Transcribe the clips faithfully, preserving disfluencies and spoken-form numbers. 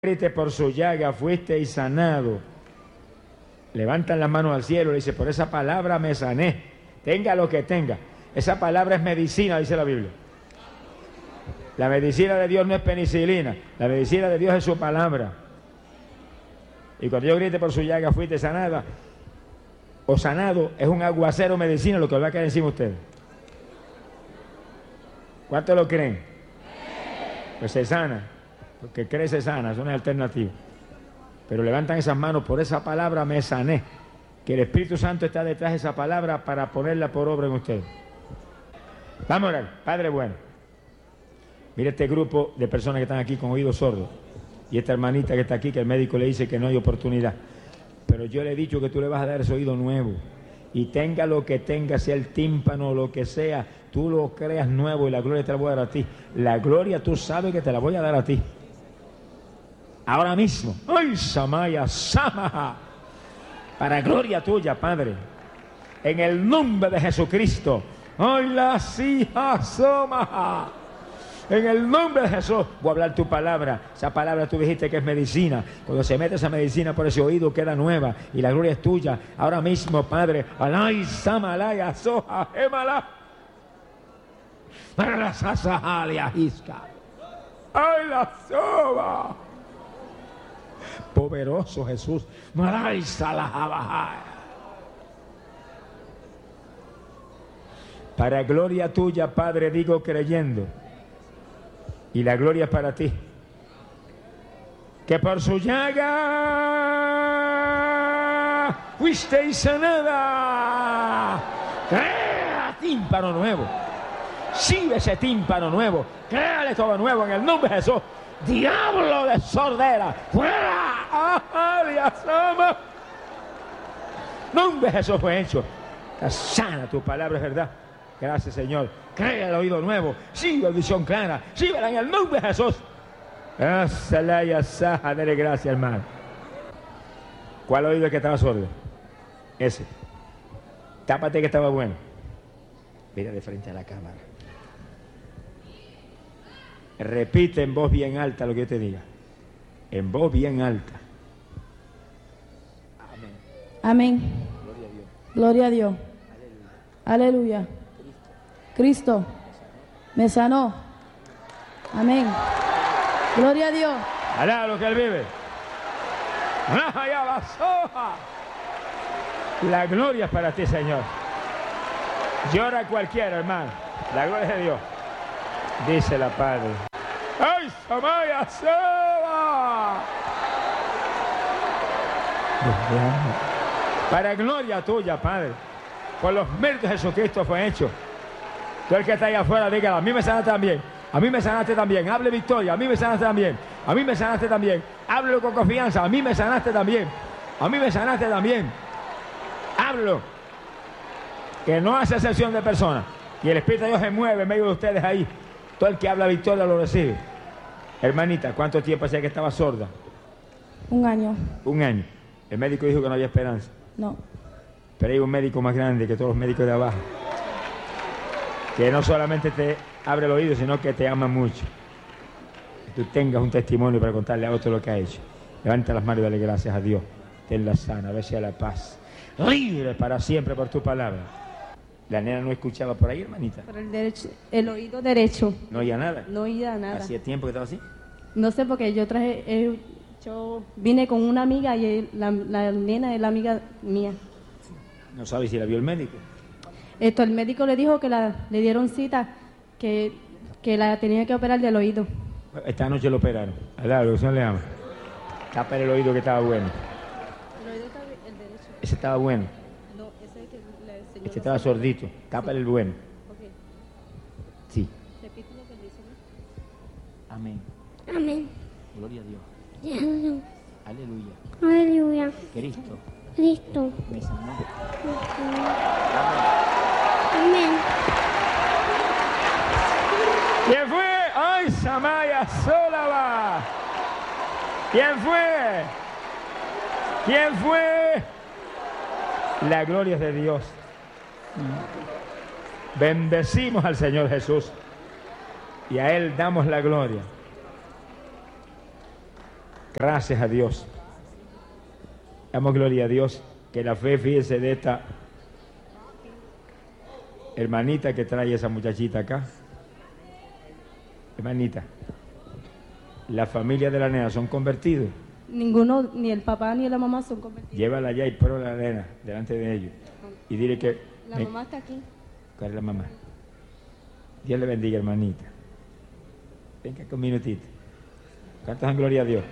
Grite, por su llaga fuiste sanado. Levantan las manos al cielo y dice, por esa palabra me sané. Tenga lo que tenga. Esa palabra es medicina, dice la Biblia. La medicina de Dios no es penicilina. La medicina de Dios es su palabra. Y cuando yo grite, por su llaga fuiste sanada o sanado, es un aguacero medicina lo que va a caer encima de ustedes. ¿Cuántos lo creen? Pues se sana. Porque crece sana, eso no es alternativa. Pero levantan esas manos, por esa palabra me sané. Que el Espíritu Santo está detrás de esa palabra para ponerla por obra en ustedes. Vamos a orar. Padre bueno, mira este grupo de personas que están aquí con oídos sordos. Y esta hermanita que está aquí, que el médico le dice que no hay oportunidad. Pero yo le he dicho que tú le vas a dar ese oído nuevo. Y tenga lo que tenga, sea el tímpano o lo que sea, tú lo creas nuevo y la gloria te la voy a dar a ti. La gloria tú sabes que te la voy a dar a ti. Ahora mismo, ¡ay, Samaya, Samaha! Para gloria tuya, Padre, en el nombre de Jesucristo, ¡ay, la Sija, Samaha! En el nombre de Jesús, voy a hablar tu palabra. Esa palabra tú dijiste que es medicina. Cuando se mete esa medicina por ese oído queda nueva y la gloria es tuya. Ahora mismo, Padre, Alay, Samalaya, Soja, Emala, para la Sasahalia, Hisca, ¡ay, la Soba! Poderoso Jesús, para gloria tuya, Padre, digo creyendo, y la gloria es para ti, que por su llaga fuiste sanada. Crea tímpano nuevo, sigue ese tímpano nuevo, créale todo nuevo en el nombre de Jesús. Diablo de sordera, fuera. Nombre de Jesús fue hecho. Está sana tu palabra, es verdad. Gracias, Señor. Crea el oído nuevo, sigue la visión clara, síguela en el nombre de Jesús. Dale gracias, hermano. ¿Cuál oído es que estaba sordo? Ese. Tápate que estaba bueno. Mira de frente a la cámara. Repite en voz bien alta lo que yo te diga. En voz bien alta. Amén. Amén. Gloria a Dios. Gloria a Dios. Aleluya. Aleluya. Cristo. Cristo me sanó. Amén. Gloria a Dios. Alá lo que Él vive. La gloria es para ti, Señor. Llora cualquiera, hermano. La gloria es de Dios. Dice la Padre. ¡Ay, Samaya, Seba! Para gloria tuya, Padre, por los méritos de Jesucristo fue hecho. Tú el que está ahí afuera, dígalo, a mí me sanaste también, a mí me sanaste también, hable victoria, a mí me sanaste también, a mí me sanaste también, háblelo con confianza, a mí me sanaste también, a mí me sanaste también, háblelo, que no hace excepción de personas, y el Espíritu de Dios se mueve en medio de ustedes ahí. Todo el que habla victoria lo recibe. Hermanita, ¿cuánto tiempo hacía que estaba sorda? Un año. Un año. El médico dijo que no había esperanza. No. Pero hay un médico más grande que todos los médicos de abajo, que no solamente te abre el oído, sino que te ama mucho. Que tú tengas un testimonio para contarle a otro lo que ha hecho. Levanta las manos y dale gracias a Dios. Tenla sana, a ver si a la paz. Libre para siempre por tu palabra. La nena no escuchaba por ahí, hermanita. Por el derecho, el oído derecho. ¿No oía nada? No oía nada. ¿Hacía tiempo que estaba así? No sé, porque yo traje, eh, yo vine con una amiga y él, la, la nena es la amiga mía. ¿No sabes si la vio el médico? Esto, el médico le dijo que la, le dieron cita, que, que la tenía que operar del oído. Esta noche lo operaron. Alá, lo que se le llama. Tapa el oído que estaba bueno. El oído está el derecho. Ese estaba bueno. No, ese es que le enseñó. Este estaba sordito. Tápale el bueno. Okay. Sí. Repite lo que dice, ¿no? Amén. Amén. Gloria a Dios. Aleluya. Aleluya. Aleluya. Cristo Cristo. me sanó. Amén. ¿Quién fue? ¡Ay, Samaya Solaba! ¿Quién fue? ¿Quién fue? La gloria es de Dios. Bendecimos al Señor Jesús y a Él damos la gloria. Gracias a Dios. Damos gloria a Dios. Que la fe, fíjese, de esta hermanita que trae esa muchachita acá. Hermanita, la familia de la nena son convertidos. Ninguno, ni el papá ni la mamá son convertidos. Llévala allá y ponla a la nena delante de ellos. Y dile que... La me- mamá está aquí. ¿Cuál es la mamá? Dios le bendiga, hermanita. Venga con un minutito. ¿Cuántos dan gloria a Dios?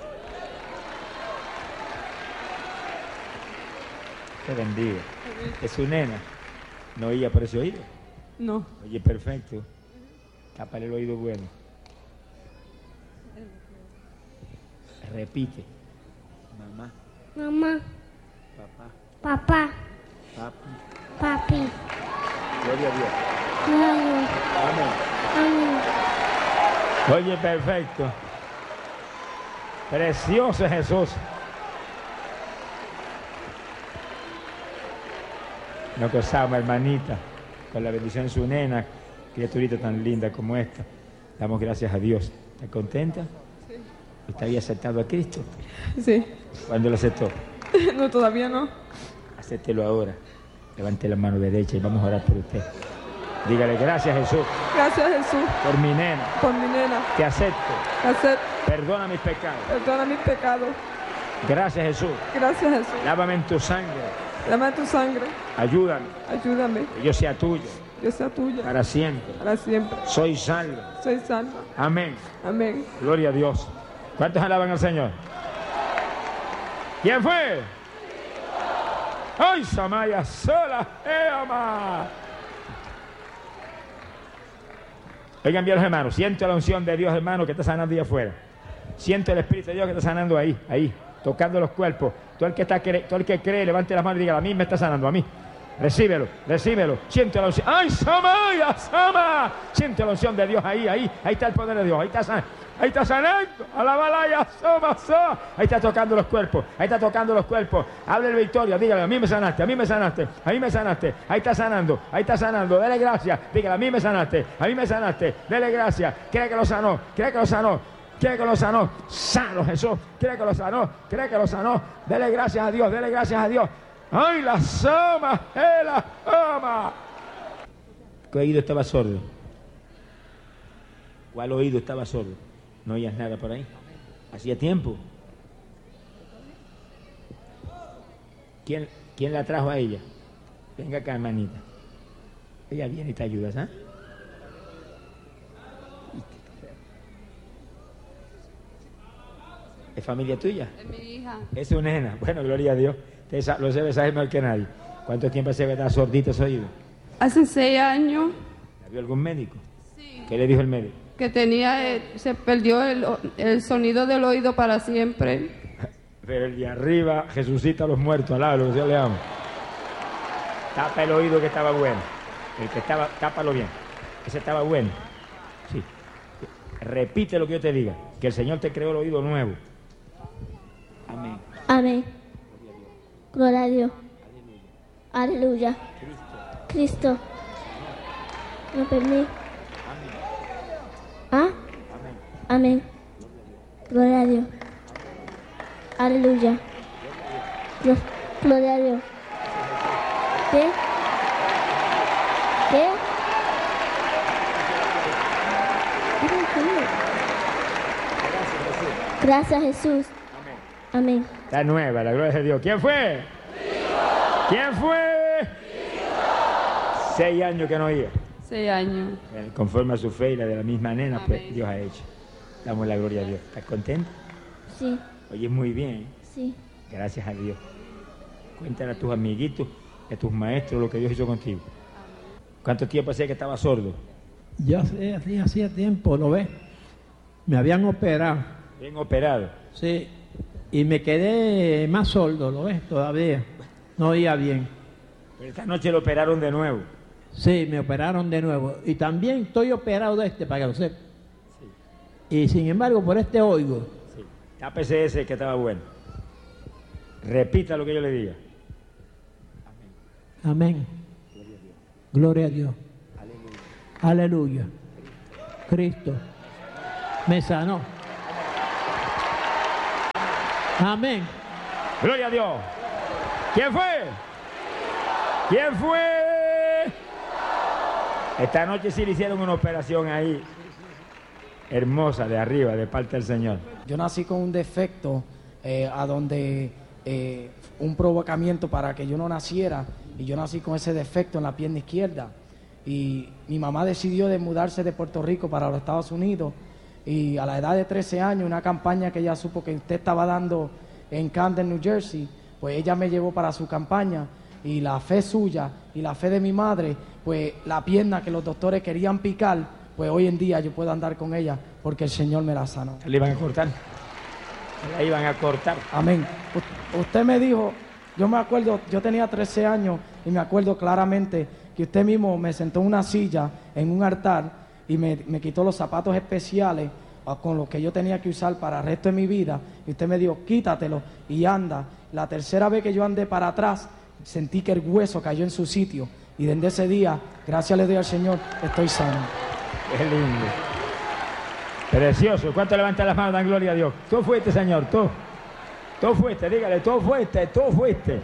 Te bendiga. Es su nena. ¿No oía por ese oído? No. Oye, perfecto. Tápale el oído bueno. Repite. Mamá, Mamá, papá, papá, papi. papi. Gloria a Dios. Gloria. Amén. Amén. Oye, perfecto. Precioso Jesús. Nos gozamos, hermanita, con la bendición de su nena, criaturita tan linda como esta. Damos gracias a Dios. ¿Está contenta? Sí. ¿Usted había aceptado a Cristo? Sí. ¿Cuándo lo aceptó? No, todavía no. Acéptelo ahora. Levante la mano derecha y vamos a orar por usted. Dígale gracias, Jesús, Gracias, Jesús, por mi nena. por mi nena. Te acepto. Hacer, Perdona mis pecados. perdona mis pecados. Gracias, Jesús. Gracias, Jesús. Lávame en tu sangre. Dame tu sangre. Ayúdame. Ayúdame. Que yo sea tuyo Yo sea tuya. para siempre. Para siempre. Soy salvo. Soy salva. Amén. Amén. Gloria a Dios. ¿Cuántos alaban al Señor? ¿Quién fue? ¡Ay, Samaya sola! ¡Eama! Oigan bien, los hermanos. Siento la unción de Dios, hermano, que está sanando ahí afuera. Siento el Espíritu de Dios que está sanando ahí, ahí, tocando los cuerpos. Todo el que, está, todo el que cree, levante las manos y diga, a mí me está sanando, a mí. Recíbelo, recíbelo. Siento la unción. ¡Ay, Samaya, Sama! Siento la unción de Dios ahí, ahí. Ahí está el poder de Dios. Ahí está sanando. Ahí está sanando. Alabalaya, Sama, Sama. Ahí está tocando los cuerpos. Ahí está tocando los cuerpos. Háblele victoria. Dígale, a mí me sanaste, a mí me sanaste, a mí me sanaste. Ahí está sanando. Ahí está sanando. Dele gracias. Dígale, a mí me sanaste, a mí me sanaste. Dele gracias. Cree que lo sanó. Cree que lo sanó. Cree que lo sanó. Sano Jesús. Cree que lo sanó. Cree que lo sanó. Dele gracias a Dios. Dele gracias a Dios. ¡Ay, la sama! ¡Eh, la ama! ¿Qué oído estaba sordo? ¿Cuál oído estaba sordo? ¿No oías nada por ahí? Hacía tiempo. ¿Quién, quién la trajo a ella? Venga acá, hermanita. Ella viene y te ayuda, ¿sabes? ¿Es familia tuya? Es mi hija. Es su nena. Bueno, gloria a Dios. Usted lo debe saber mejor que nadie. ¿Cuánto tiempo se ve estar sordito ese oído? Hace seis años ¿La vio algún médico? Sí. ¿Qué le dijo el médico? que tenía, eh, se perdió el, el sonido del oído para siempre. Pero el de arriba resucita a los muertos, alaba, Dios le amo. Tapa el oído que estaba bueno. El que estaba, tápalo bien. Ese estaba bueno. Sí. Repite lo que yo te diga. Que el Señor te creó el oído nuevo. Amén. Amén. Gloria a Dios. Aleluya. Cristo. No permite. ¿Ah? Amén. Gloria a Dios. Aleluya. Dios. Gloria a Dios. ¿Qué? ¿Qué? Gracias, Jesús. Amén. Está nueva, la gloria de Dios. ¿Quién fue? ¿Quién fue? Seis años que no oía. Seis años. Eh, Conforme a su fe y la de la misma nena, pues Amén. Dios ha hecho. Damos la gloria a Dios. ¿Estás contento? Sí, Oyes muy bien. sí. Gracias a Dios. Cuéntale a tus amiguitos, a tus maestros lo que Dios hizo contigo. ¿Cuánto tiempo hacía que estaba sordo? Ya sé, así hacía tiempo, ¿lo ves? Me habían operado, Bien operado. sí, y me quedé más sordo, ¿lo ves? Todavía, no oía bien. Pero esta noche lo operaron de nuevo. Sí, me operaron de nuevo, y también estoy operado de este, para que lo sepa. Y sin embargo, por este oigo. Sí. Tápese ese que estaba bueno. Repita lo que yo le diga. Amén. Gloria a Dios. Aleluya. Cristo me sanó. Amén. Gloria a Dios. ¿Quién fue? ¿Quién fue? Esta noche sí le hicieron una operación ahí, hermosa, de arriba, de parte del Señor. Yo nací con un defecto eh, a donde eh, un provocamiento para que yo no naciera, y yo nací con ese defecto en la pierna izquierda. Y mi mamá decidió de mudarse de Puerto Rico para los Estados Unidos, y a la edad de trece años, una campaña que ella supo que usted estaba dando en Camden, New Jersey, pues ella me llevó para su campaña, y la fe suya y la fe de mi madre, pues la pierna que los doctores querían picar, pues hoy en día yo puedo andar con ella porque el Señor me la sanó. Le iban a cortar. Le iban a cortar. Amén. U- usted me dijo, yo me acuerdo, yo tenía trece años y me acuerdo claramente que usted mismo me sentó en una silla, en un altar, y me, me quitó los zapatos especiales uh, con los que yo tenía que usar para el resto de mi vida, y usted me dijo, quítatelo y anda. La tercera vez que yo andé para atrás, sentí que el hueso cayó en su sitio, y desde ese día, gracias le doy al Señor, estoy sano. Qué lindo. Precioso. ¿Cuánto levantan las manos? Dan gloria a Dios. Tú fuiste, Señor, tú. Tú fuiste, dígale, tú fuiste, tú fuiste.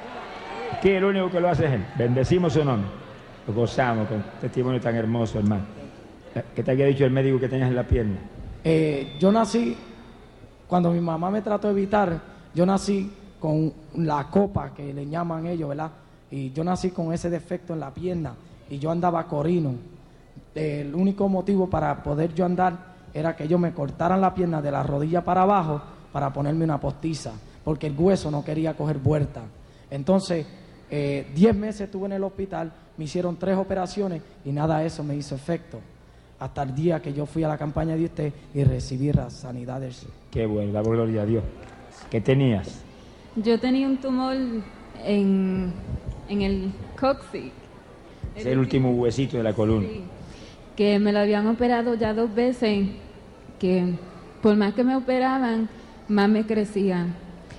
Que el único que lo hace es Él. Bendecimos su nombre. Lo gozamos con testimonio tan hermoso, hermano. ¿Qué te había dicho el médico que tenías en la pierna? Eh, yo nací, cuando mi mamá me trató de evitar, yo nací con la copa que le llaman ellos, ¿verdad? Y yo nací con ese defecto en la pierna, y yo andaba corino. El único motivo para poder yo andar era que ellos me cortaran la pierna de la rodilla para abajo para ponerme una postiza, porque el hueso no quería coger vuelta. Entonces, eh, diez meses estuve en el hospital, me hicieron tres operaciones y nada de eso me hizo efecto. Hasta el día que yo fui a la campaña de usted y recibí la sanidad del Señor. Qué bueno, la gloria a Dios. ¿Qué tenías? Yo tenía un tumor en, en el cóccix. Es el último huesito de la columna. Sí, que me lo habían operado ya dos veces, que por más que me operaban, más me crecían.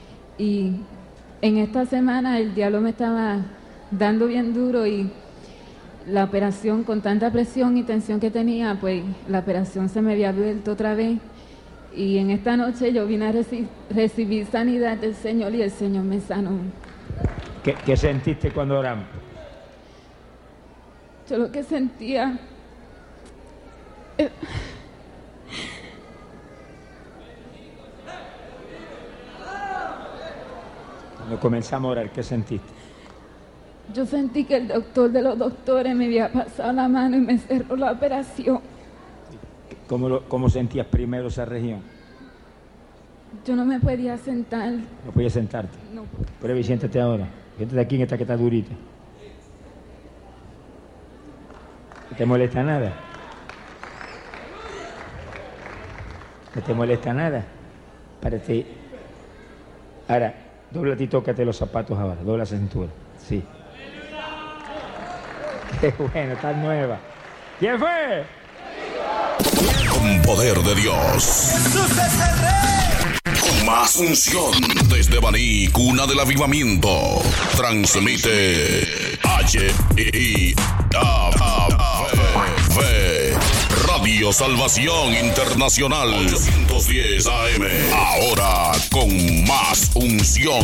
Y en esta semana el diablo me estaba dando bien duro, y la operación, con tanta presión y tensión que tenía, pues la operación se me había vuelto otra vez. Y en esta noche yo vine a reci- recibir sanidad del Señor, y el Señor me sanó. ¿Qué, qué sentiste cuando oramos? Yo lo que sentía... eh, Cuando comenzamos a orar, ¿qué sentiste? Yo sentí que el doctor de los doctores me había pasado la mano y me cerró la operación. ¿Cómo, lo, cómo sentías primero esa región? Yo no me podía sentar. No podías sentarte. No. Prueba y siéntate ahora. Siéntate aquí en esta que está durita. ¿No te molesta nada? ¿No te molesta nada? Párate. Ahora, dobla y tócate los zapatos ahora. Dobla la cintura. Sí. Qué bueno, está nueva. ¿Quién fue? Con poder de Dios. Con más unción. Desde Baní, cuna del avivamiento. Transmite H I A V Radio Salvación Internacional ochocientos diez A M. Ahora con más unción.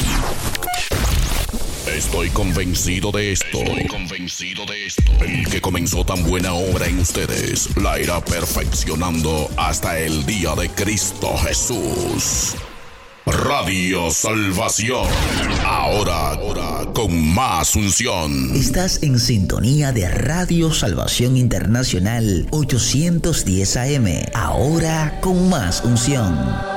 Estoy convencido de esto. Estoy convencido de esto. El que comenzó tan buena obra en ustedes la irá perfeccionando hasta el día de Cristo Jesús. Radio Salvación. Ahora, ahora con más unción. Estás en sintonía de Radio Salvación Internacional ochocientos diez A M. Ahora con más unción.